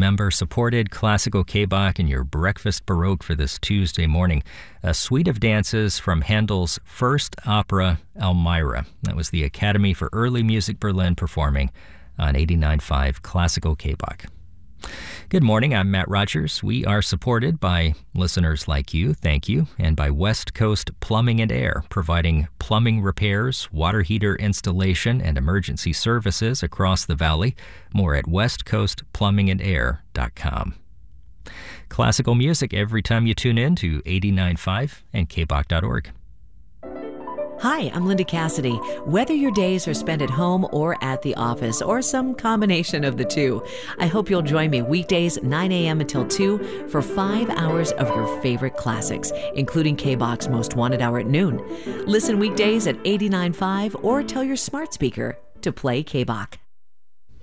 member-supported classical K-Bach and your breakfast Baroque for this Tuesday morning. A suite of dances from Handel's first opera, Elmira. That was the Academy for Early Music Berlin performing on 89.5 Classical K-Bach. Good morning, I'm Matt Rogers. We are supported by listeners like you, thank you, and by West Coast Plumbing and Air, providing plumbing repairs, water heater installation, and emergency services across the valley. More at westcoastplumbingandair.com. Classical music every time you tune in to 89.5 and kbach.org. Hi, I'm Linda Cassidy. Whether your days are spent at home or at the office, or some combination of the two, I hope you'll join me weekdays 9 a.m. until 2 for 5 hours of your favorite classics, including K-Bach's Most Wanted Hour at noon. Listen weekdays at 89.5 or tell your smart speaker to play K-Bach.